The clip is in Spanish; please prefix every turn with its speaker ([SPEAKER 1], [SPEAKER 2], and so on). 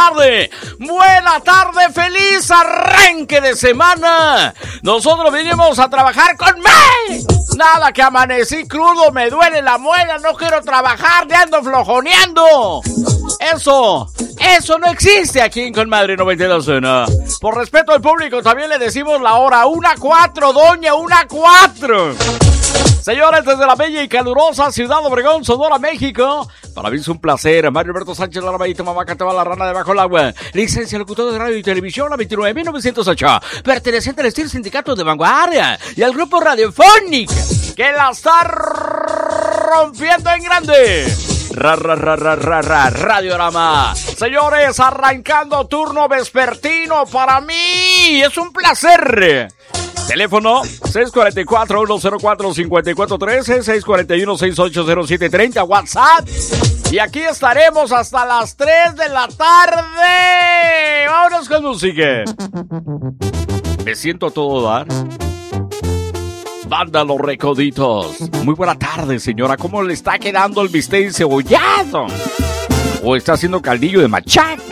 [SPEAKER 1] tarde. Buena tarde, feliz arranque de semana. Nosotros vinimos a trabajar con me. Nada que amanecí crudo, me duele la muela, no quiero trabajar, ya ando flojoneando. Eso no existe aquí en Conmadre 92. Por respeto al público, también le decimos la hora, 1:04, doña, 1:04. Señores, desde la bella y calurosa Ciudad Obregón, Sonora, México, para mí es un placer. Mario Alberto Sánchez, la ramadita, mamá, que te va la rana debajo del agua. Licencia locutor de radio y televisión, a 29.908. Perteneciente al estilo sindicato de vanguardia y al grupo radiofónico que la está rompiendo en grande. Radiorama. Señores, arrancando turno vespertino para mí. Es un placer. Teléfono 644-104-5413, 641-680730, WhatsApp. Y aquí estaremos hasta las 3 de la tarde. Vámonos con música. Me siento a todo dar. Banda Los Recoditos. Muy buena tarde, señora. ¿Cómo le está quedando el bistec encebollado? ¿O está haciendo caldillo de machaca?